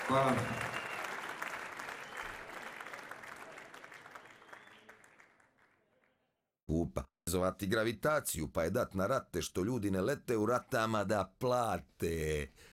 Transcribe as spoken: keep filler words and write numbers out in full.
Hvala. Kupa. Zovati gravitaciju pa je dat na rate što ljudi ne lete u ratama da plate.